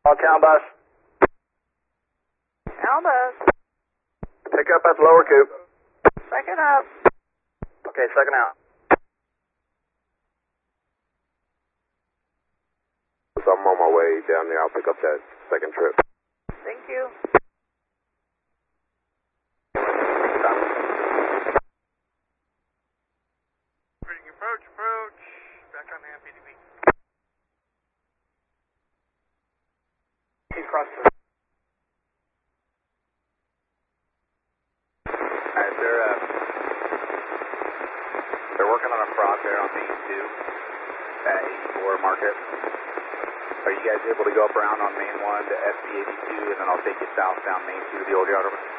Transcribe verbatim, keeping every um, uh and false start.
All count bus. Count bus. Pick up at the lower coop. Second up. Okay, second out. So I'm on my way down there. I'll pick up that second trip. Thank you. Approach, approach. Back on the M P D B. He's crossed the... Alright, they're, uh, they're working on a fraud there on Main two at eighty-four Market. Are you guys able to go up around on Main one to S B eighty-two, and then I'll take you south down Main two, the old yard over?